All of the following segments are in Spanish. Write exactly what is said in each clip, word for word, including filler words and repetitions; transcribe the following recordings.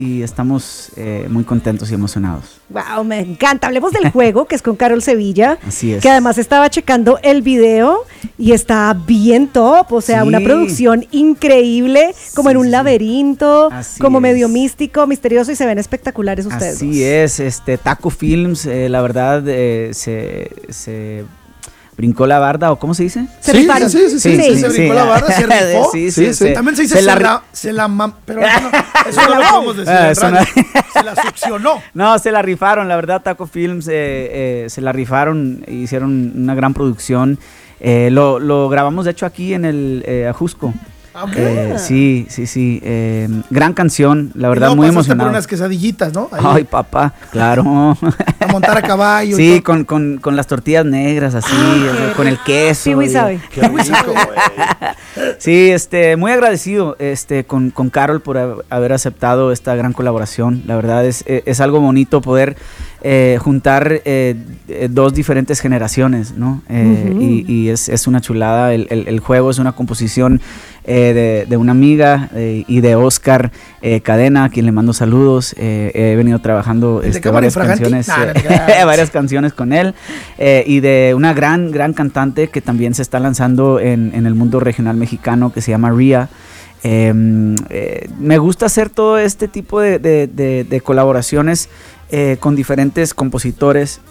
y estamos eh, muy contentos y emocionados. Wow, me encanta. Hablemos del juego, que es con Karol Sevilla. Así es. Que además estaba checando el video y está bien top, o sea, Sí. una producción increíble, como Sí, en un sí. laberinto, Así como es. medio místico, misterioso, y se ven espectaculares ustedes Así dos. es, este Taco Films, eh, la verdad, eh, se, se brincó la barda, ¿o cómo se dice? Se Sí, rifaron. sí, sí, sí, Sí, sí, sí, se sí. brincó la barda, se rifó. Sí, Sí, sí, sí. sí. También se dice Se se la la, ri- se la mam- pero eso no, eso Se no la lo mamó. podemos decir Ah, en eso radio. no. Se la succionó. No, se la rifaron, la verdad, Taco Films eh, eh, se la rifaron, hicieron una gran producción. Eh, lo, lo grabamos, de hecho, aquí en el eh, Ajusco. Ah, ok. Eh, sí, sí, sí. eh, gran canción, la Y verdad, luego muy pasaste emocionado. por unas quesadillitas, ¿no? Ahí, Ay, papá, claro. a montar a caballo. y Sí, todo. con, con, con las tortillas negras, así, o sea, con el queso. Sí, güey, y- sabe. Qué rico, güey. Sí, este, muy agradecido este, con, con Karol por ha- haber aceptado esta gran colaboración. La verdad es, es, es algo bonito poder eh, juntar eh, eh, dos diferentes generaciones, ¿no? Eh, Ujú. y, y es, es una chulada. El, el, el juego es una composición eh, de, de una amiga eh, y de Oscar eh, Cadena, a quien le mando saludos. Eh, he venido trabajando ¿El de este, Cámara varias Infraganti? canciones, Nah, no te eh, creas. varias canciones con él eh, y de una gran, gran cantante que también se está lanzando en, en el mundo regional mexicano, que se llama Ria. Eh, eh, me gusta hacer todo este tipo de, de- de- de colaboraciones eh, con diferentes compositores,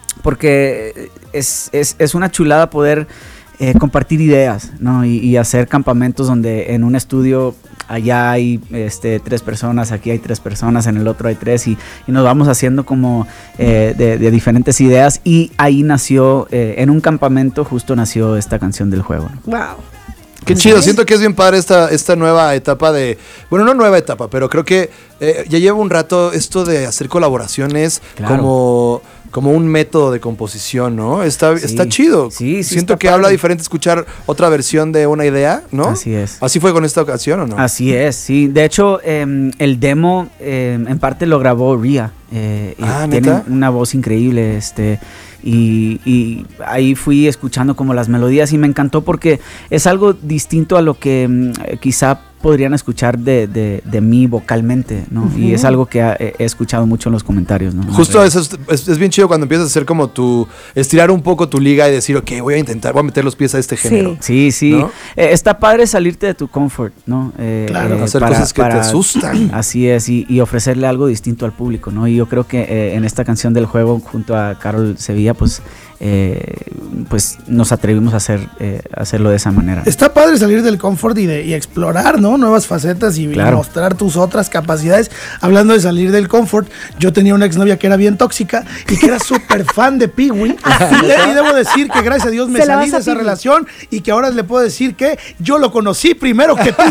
porque es, es- es una chulada poder eh, compartir ideas, ¿no? Y, y hacer campamentos donde en un estudio allá hay este, tres personas, aquí hay tres personas, en el otro hay tres, y, y nos vamos haciendo como eh, de, de diferentes ideas, y ahí nació, eh, en un campamento justo nació esta canción del juego, ¿no? Wow. Qué chido, siento que es bien padre esta, esta nueva etapa de... Bueno, no nueva etapa, pero creo que eh, ya lleva un rato esto de hacer colaboraciones Claro. como, como un método de composición, ¿no? Está, Sí. está chido. Sí, sí, Siento está que padre. habla diferente escuchar otra versión de una idea, ¿no? Así es. ¿Así fue con esta ocasión o no? Así es, sí. De hecho, eh, el demo eh, en parte lo grabó Ria. Eh, y Ah, tiene ¿neta? una voz increíble, este. Y, y ahí fui escuchando como las melodías y me encantó porque es algo distinto a lo que mm, eh, quizá podrían escuchar de, de, de mí vocalmente, ¿no? Ujú. Y es algo que ha- he escuchado mucho en los comentarios, ¿no? Justo eso es, es, es bien chido cuando empiezas a hacer como tu... Estirar un poco tu liga y decir, ok, voy a intentar, voy a meter los pies a este Sí. género. Sí, sí. ¿No? Eh, está padre salirte de tu comfort, ¿no? Eh, Claro, eh, hacer cosas que te asustan. Así es, y, y ofrecerle algo distinto al público, ¿no? Y yo creo que eh, en esta canción del juego, junto a Karol Sevilla, pues, eh, pues nos atrevimos a hacer eh, hacerlo de esa manera. Está padre salir del confort y, de, y explorar, ¿no? Nuevas facetas y, y Claro. mostrar tus otras capacidades. Hablando de salir del confort, yo tenía una exnovia que era bien tóxica y que era súper fan de Pee-wee. Y debo decir que gracias a Dios me Se la salí vas de a esa Pee-wee. relación y que ahora le puedo decir que yo lo conocí primero que tú.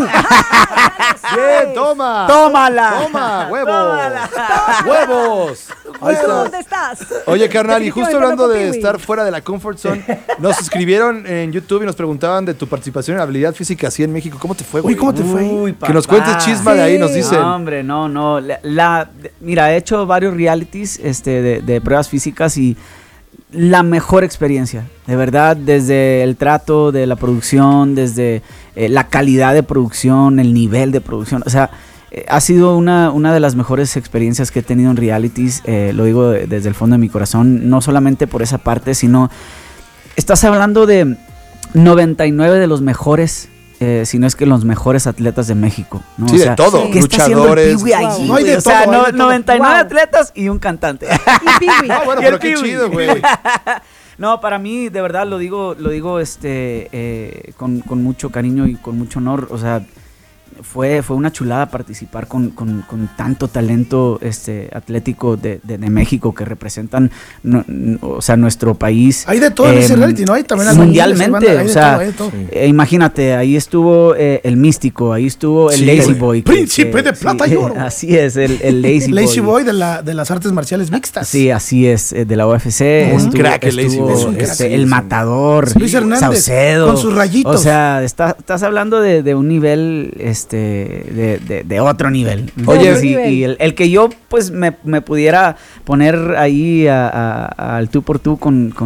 Bien, toma. ¡Tómala! Toma, huevos. Huevos. Ahí está. ¿Dónde estás? Oye, carnal, y justo Definitivamente hablando no de Pee-wee. estar fuera de la comfort zone, nos escribieron en YouTube y nos preguntaban de tu participación en habilidad física así en México. ¿Cómo te fue, güey? Uy, ¿cómo te fue? Uy, Que nos papá. cuentes chisma de ahí, nos Sí. dicen. No, hombre, no, no. La, la- de- mira, he hecho varios realities este, de, de pruebas físicas y la mejor experiencia, de verdad, desde el trato de la producción, desde eh, la calidad de producción, el nivel de producción, o sea, eh, ha sido una, una de las mejores experiencias que he tenido en realities, eh, lo digo de- desde el fondo de mi corazón, no solamente por esa parte, sino estás hablando de noventa y nueve de los mejores, eh, si no es que los mejores atletas de México, ¿no? Sí, O de sea, todo. ¿qué está haciendo el Luchadores. Pee-wee Wow. allí, No hay güey? de O sea, todo, hay no- de todo. noventa y nueve Wow. atletas y un cantante. Y Pee-wee. Ah, bueno, Y el pero qué Pee-wee. chido, güey. No, para mí, de verdad, lo digo, lo digo este, eh, con, con mucho cariño y con mucho honor. O sea, fue, fue una chulada participar con, con- con tanto talento este, atlético de, de- de México que representan no- n- o sea, nuestro país. Hay de todo en ese Em, reality, ¿no? Hay también albañiles, mundialmente, hay o de sea, todo, hay de todo. eh, imagínate, ahí estuvo eh, el Místico, ahí estuvo el Sí, Lazy güey. Boy. Príncipe de plata y oro. Así es, el, el Lazy, Lazy Boy de, la, de las artes marciales mixtas. Sí, así es, eh, de la U F C. Un estuvo- crack el Lazy estuvo, Boy. Es un crack, este, sí, el sí. Matador, Luis Hernández, Saucedo. con sus rayitos. O sea, está- estás hablando de, de un nivel, este, de, de- de otro nivel. Oye, Entonces, y, nivel. y el, el que yo, pues, me, me pudiera poner ahí a- a- al tú por tú con, con,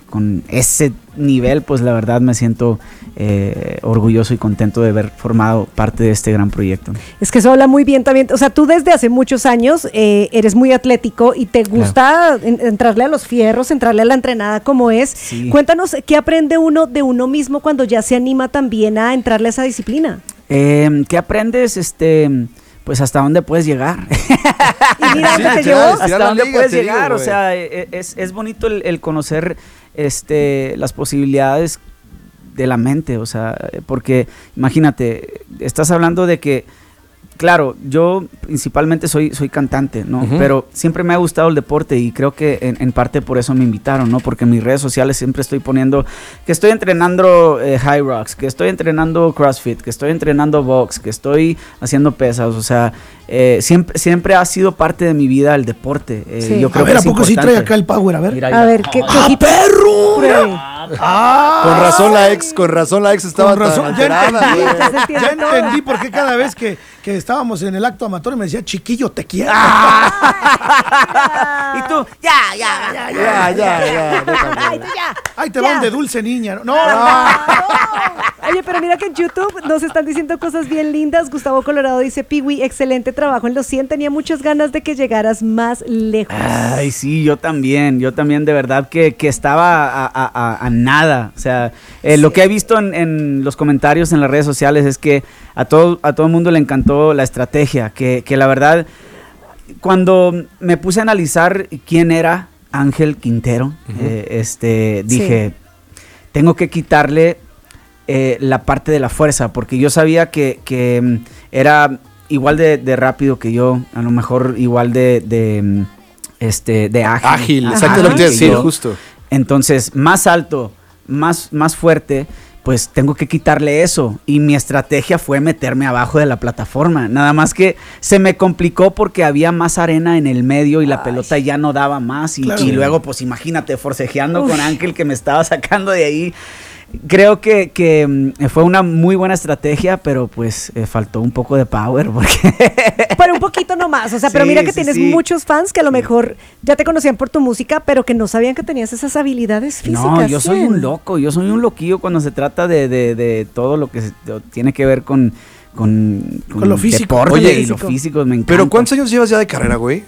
con ese nivel, pues la verdad me siento eh, orgulloso y contento de haber formado parte de este gran proyecto. Es que eso habla muy bien también, o sea, tú desde hace muchos años eh, eres muy atlético y te gusta claro. en, entrarle a los fierros, entrarle a la entrenada como es. Sí. Cuéntanos, ¿qué aprende uno de uno mismo cuando ya se anima también a entrarle a esa disciplina? Eh, ¿Qué aprendes? Este... Pues hasta dónde puedes llegar. Y mira dónde Sí, te ya, llevó. ya Hasta la dónde liga, puedes te digo, llegar. O güey. sea, es, es bonito el, el conocer este, las posibilidades de la mente. O sea, porque imagínate, estás hablando de que, claro, yo principalmente soy, soy cantante, ¿no? Uh-huh. Pero siempre me ha gustado el deporte y creo que en, en parte por eso me invitaron, ¿no? Porque en mis redes sociales siempre estoy poniendo que estoy entrenando eh, High Rocks, que estoy entrenando CrossFit, que estoy entrenando box, que estoy haciendo pesas, o sea, eh, siempre, siempre ha sido parte de mi vida el deporte. Eh, sí. yo creo a ver, que ¿a poco sí trae acá el power? A ver. Mira, a ver, ¿qué? ¡Ah, perro! Ah, con razón la ex, con razón la ex estaba con razón, tan ya alterada, entendí, güey. ya entendí por qué cada vez que, que estábamos en el acto amatorio me decía, chiquillo, te quiero. y tú, ya, ya, ya, Ya, ya, ya. déjame. Ay, tú ya. Ay, te Ya. van de dulce niña. No, no. Oye, pero mira que en YouTube nos están diciendo cosas bien lindas. Gustavo Colorado dice, Piwi, excelente trabajo en los cien. Tenía muchas ganas de que llegaras más lejos. Ay, sí, yo también, yo también de verdad que, que estaba a, a, a, a nada. O sea, eh, sí. Lo que he visto en, en los comentarios en las redes sociales es que a todo, a todo el mundo le encantó la estrategia, que, que la verdad, cuando me puse a analizar quién era Ángel Quintero, uh-huh. eh, este, dije, sí. tengo que quitarle eh, la parte de la fuerza, porque yo sabía que, que era igual de, de rápido que yo, a lo mejor igual de, de, este, de ágil. Ágil, Ajá, exacto lo que te que decía, yo. justo. Entonces, más alto, más, más fuerte, pues tengo que quitarle eso. Y mi estrategia fue meterme abajo de la plataforma. Nada más que se me complicó porque había más arena en el medio y la Ay. pelota ya no daba más. Y, claro. y luego, pues imagínate, forcejeando Uf. con Ángel que me estaba sacando de ahí. Creo que, que fue una muy buena estrategia, pero pues eh, faltó un poco de power. Porque pero un poquito nomás, o sea, pero sí, mira que sí, tienes sí. muchos fans que a lo mejor ya te conocían por tu música, pero que no sabían que tenías esas habilidades físicas. No, yo ¿sí? soy un loco, yo soy un loquillo cuando se trata de, de, de todo lo que se, tiene que ver con, con, con, con lo físico. Deporte Oye, y lo físico, me encanta. Pero ¿cuántos años llevas ya de carrera, güey?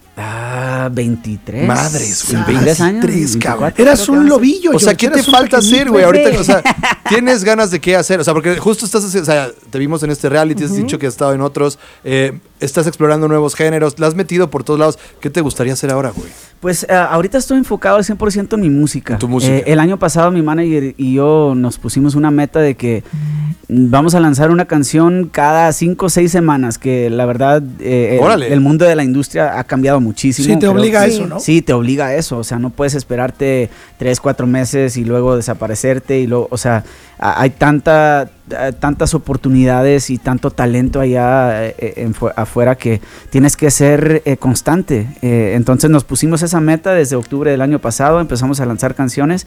Ah, veintitrés. Madres, güey. veintitrés años. Cabrón. Eras un lobillo. O sea, ¿qué te falta hacer, güey? Ahorita, o sea, ¿tienes ganas de qué hacer? O sea, porque justo estás, o sea, te vimos en este reality, uh-huh. has dicho que has estado en otros, eh, estás explorando nuevos géneros, la has metido por todos lados. ¿Qué te gustaría hacer ahora, güey? Pues uh, ahorita estoy enfocado al cien por ciento en mi música. En tu música. Eh, el año pasado mi manager y yo nos pusimos una meta de que vamos a lanzar una canción cada cinco o seis semanas, que la verdad eh, el, el mundo de la industria ha cambiado muchísimo. Sí, te Creo obliga que, a eso, ¿no? Sí, te obliga a eso, o sea, no puedes esperarte tres, cuatro meses y luego desaparecerte y luego, o sea, hay tanta, tantas oportunidades y tanto talento allá eh, en, afuera que tienes que ser eh, constante. Eh, entonces nos pusimos esa meta desde octubre del año pasado, empezamos a lanzar canciones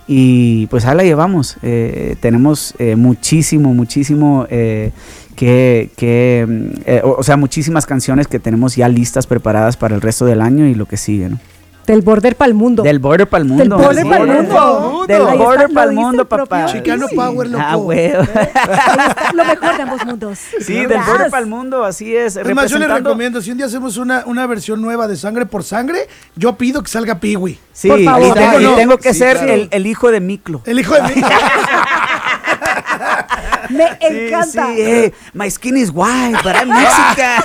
y pues ahí la llevamos. Eh, tenemos eh, muchísimo, muchísimo... Eh, que, que eh, o, o sea, muchísimas canciones que tenemos ya listas, preparadas para el resto del año y lo que sigue, ¿no? Del border pa'l mundo. Del border pa'l mundo. Del border pa'l mundo. Del Ahí border está, pa'l lo mundo, dice el papá. propio- Chicano Sí. Power, loco. Ah, güey. Ahí está lo mejor de ambos mundos. Sí, del Verás. border pa'l mundo, así es. Es más, yo le representando- recomiendo, si un día hacemos una, una versión nueva de Sangre por Sangre, yo pido que salga Piwi. Sí, Por favor. y tengo, y No. tengo que Sí, ser claro. el, el hijo de Miklo. El hijo de mí. Me encanta. Sí, sí, eh, my skin is white, but I'm Mexican.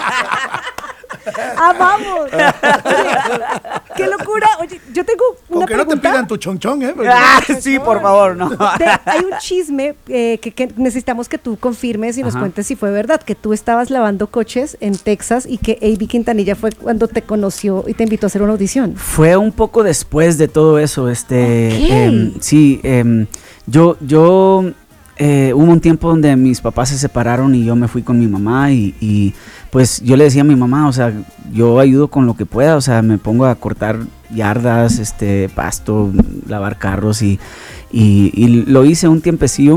Amamos. Oye, qué locura. Oye, yo tengo una Aunque no te pregunta. pidan tu chonchón, ¿eh? Porque- Ah, sí, por favor, no. De- hay un chisme eh, que, que necesitamos que tú confirmes y nos Ajá. cuentes si fue verdad, que tú estabas lavando coches en Texas y que A B Quintanilla fue cuando te conoció y te invitó a hacer una audición. Fue un poco después de todo eso, este, Ok. em, sí, em, yo, yo, eh, hubo un tiempo donde mis papás se separaron y yo me fui con mi mamá y, y, pues yo le decía a mi mamá, o sea, yo ayudo con lo que pueda, o sea, me pongo a cortar yardas, este, pasto, lavar carros y, y, y lo hice un tiempecillo.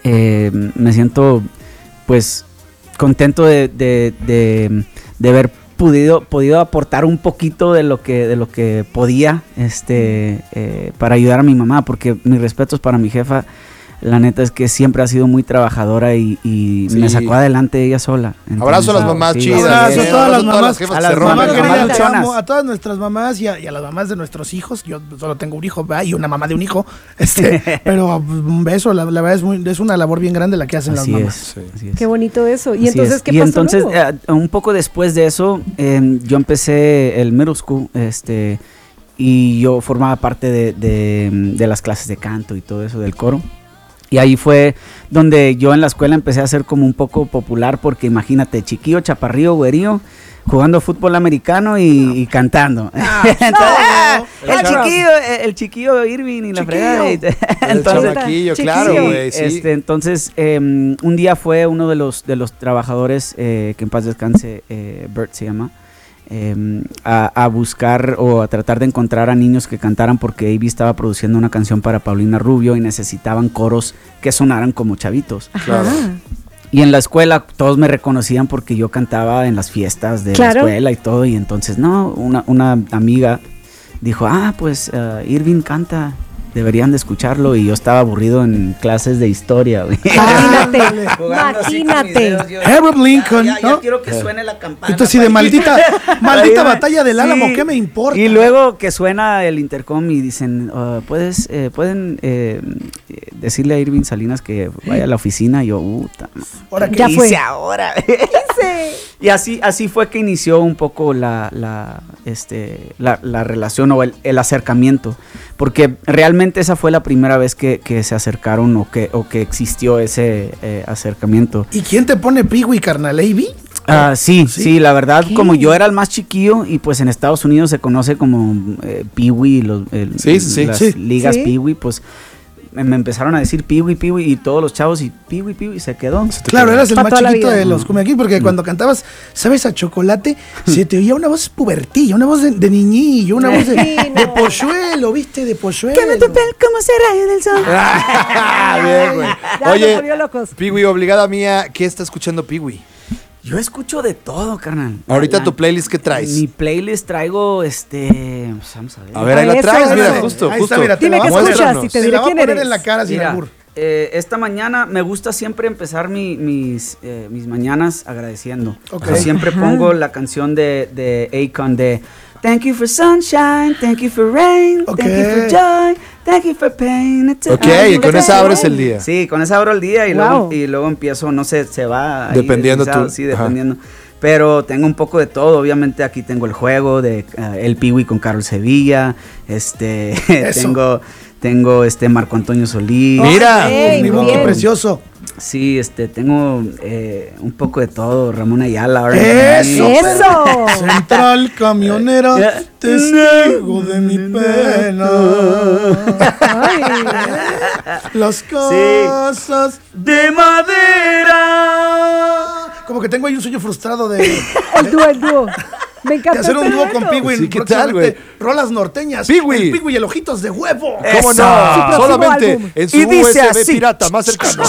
Eh, me siento pues contento de, de, de, de haber podido, podido aportar un poquito de lo que, de lo que podía este, eh, para ayudar a mi mamá, porque mis respetos para mi jefa. La neta es que siempre ha sido muy trabajadora y, y sí. me sacó adelante ella sola. Entonces, abrazo a las mamás sí, chidas. Abrazo a todas las mamás. A las mamás, mamás luchonas. A todas nuestras mamás y a, y a las mamás de nuestros hijos. Yo solo tengo un hijo y una mamá de un hijo. Este, pero un beso, la, la verdad es, muy, es una labor bien grande la que hacen así las mamás. Es, sí. Así es. Qué bonito eso. ¿Y así entonces es. qué y pasó entonces, luego? Eh, un poco después de eso, eh, yo empecé el middle school, este, y yo formaba parte de, de, de las clases de canto y todo eso, del coro. Y ahí fue donde yo en la escuela empecé a ser como un poco popular, porque imagínate, chiquillo, chaparrillo, güerío, jugando fútbol americano y, y cantando. Ah, entonces, no, el, chiquillo, el chiquillo Irving y la fregada. Entonces, el chapaquillo, claro, güey. Sí. Este, entonces, eh, un día fue uno de los, de los trabajadores, eh, que en paz descanse, eh, Bert se llama, Eh, a, a buscar o a tratar de encontrar a niños que cantaran, porque A B estaba produciendo una canción para Paulina Rubio y necesitaban coros que sonaran como chavitos. Claro. Y en la escuela todos me reconocían porque yo cantaba en las fiestas de claro. la escuela y todo, y entonces no, una, una amiga dijo, ah, pues uh, Irving canta, deberían de escucharlo, y yo estaba aburrido en clases de historia. Imagínate, imagínate. Abraham Lincoln, ya, ya, ¿no? ya quiero que suene la campana. Esto sí de maldita, maldita batalla del Álamo, sí. ¿Qué me importa? Y luego que suena el intercom y dicen, uh, puedes, eh, pueden eh, decirle a Irving Salinas que vaya a la oficina. Y yo, puta, ¿ahora qué ya hice fue. ahora? ¿Qué hice? Y así, así fue que inició un poco la, la, este, la, la relación o el, el acercamiento, porque realmente esa fue la primera vez que, que se acercaron o que, o que existió ese eh, acercamiento. ¿Y quién te pone Pee-wee, carnal? ¿A B? Uh, sí, sí, sí, la verdad, ¿qué? Como yo era el más chiquillo, y pues en Estados Unidos se conoce como eh, Pee-wee, los, el, sí, sí, sí. las sí. ligas ¿Sí? Pee-wee, pues me, me empezaron a decir Pee-wee, Pee-wee, y todos los chavos, y Pee-wee, Pee-wee, se quedó. Claro, quedó. eras el Pa' más toda la chiquito vida. de los come aquí, porque mm. cuando cantabas, ¿sabes? A Chocolate, se te oía una voz pubertilla, una voz de, de niñillo, una voz de, Sí, no. de polluelo, ¿viste? De polluelo. Que me tu piel como ese rayo del sol. Bien, güey. Ya nos Oye, volvió locos. Pee-wee, obligada mía, ¿qué está escuchando Pee-wee? Yo escucho de todo, carnal. Ahorita La- tu playlist, ¿qué traes? Mi playlist traigo, este, pues vamos a ver. A ver, ahí la Eso, traes, mira, eso. justo, Ahí justo. está, mira, te Dime la qué vamos a escuchas Muéstranos. y te Te diré la voy a quién poner eres. en la cara sin Mira, albur. eh, esta mañana me gusta siempre empezar mi- mis, eh, mis mañanas agradeciendo. Ok. Yo siempre pongo la canción de, de Akon de Thank you for sunshine, thank you for rain, Ok. thank you for joy, thank you for pain. It's a- Ok, y con esa abres el día. Sí, con esa abro el día y, Wow. luego, y luego empiezo, no sé, se va. ahí Dependiendo deslizado, tú. Sí, Ajá. dependiendo. Pero tengo un poco de todo. Obviamente aquí tengo el juego de uh, el Pee-wee con Carol Sevilla. Este, Eso. tengo, tengo este Marco Antonio Solís. Mira, Ey, mi bien. boqui precioso. Sí, este, tengo eh, un poco de todo. Ramón Ayala. Eso. R and B. Eso. Central camionera, Ya. testigo de mi pena. Ay. Las cosas De madera. Como que tengo ahí un sueño frustrado de, de El dúo, el dúo. Me encanta. hacer un este dúo dueto. con Pee-wee. Sí, ¿qué tal, güey? Rolas norteñas. Pee-wee. El Pee-wee y el Ojitos de Huevo. ¿Cómo Eso. no? Su próximo Solamente álbum. en su Y dice U S B así. pirata más cercano.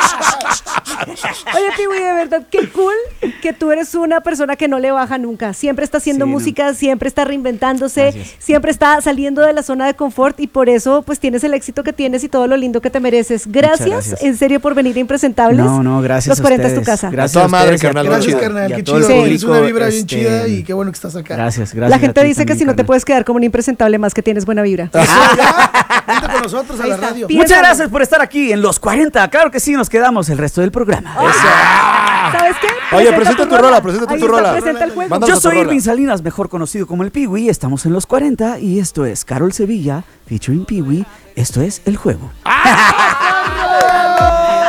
Oye, Pee-wee, de verdad, qué cool que tú eres una persona que no le baja nunca. Siempre está haciendo Sí, no. música, siempre está reinventándose, Gracias. siempre está saliendo de la zona de confort y por eso pues tienes el éxito que tienes y todo lo lindo que te mereces. Gracias, gracias. en serio, por venir a Impresentables. No, no, gracias Los cuarenta a es tu ustedes. casa. Gracias A toda a madre, ustedes y a carnal, todo- Gracias, chido. carnal. y a Qué todo el chido. Sí. Tienes una público, vibra bien este, chida y qué bueno que estás acá. Gracias, gracias. La gente a ti dice que también, si no te carnal. puedes quedar como un impresentable más que tienes buena vibra. Vente con nosotros a Ahí la está. radio. Pi- Muchas Piénsalo. gracias por estar aquí en los cuarenta. Claro que sí, nos quedamos el resto del programa. ¿Sabes qué? Oye, presenta tu rola, presenta Ahí tu está, rola. Presenta el juego. Mándanos Yo a tu soy rola. Irving Salinas, mejor conocido como el Pee-wee. Estamos en los cuarenta y esto es Carol Sevilla featuring Pee-wee. Esto es El Juego.